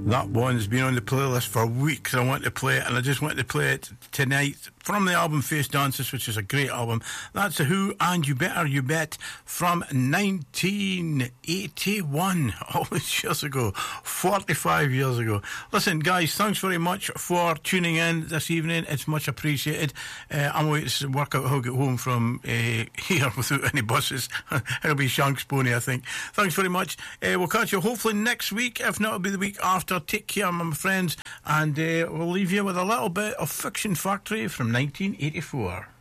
That one's been on the playlist for weeks. I want to play it, and I just want to play it tonight from the album Face Dances, which is a great album. That's The Who and You Better You Bet from 1981. All these years ago. 45 years ago. Listen, guys, thanks very much for tuning in this evening. It's much appreciated. I'm waiting to work out how to get home from here without any buses. It'll be Shanks Pony, I think. Thanks very much. We'll catch you hopefully next week. If not, it'll be the week after. Take care, my friends, and we'll leave you with a little bit of Fiction Factory from 1984.